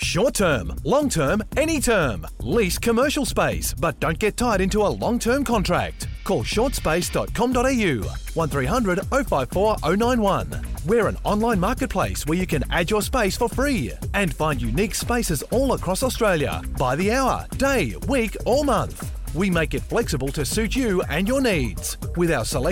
Short term, long term, any term. Lease commercial space, but don't get tied into a long-term contract. Call shortspace.com.au 1300 054 091. We're an online marketplace where you can add your space for free and find unique spaces all across Australia by the hour, day, week or month. We make it flexible to suit you and your needs with our selection